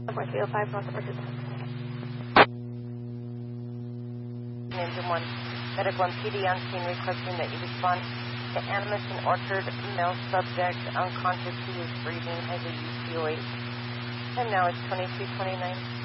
Number 305, cross number 2. Engine 1, Medical and PD on scene requesting that you respond to Animus and Orchard, male subject, unconscious, who is breathing, has a UPOH. And now it's 2229.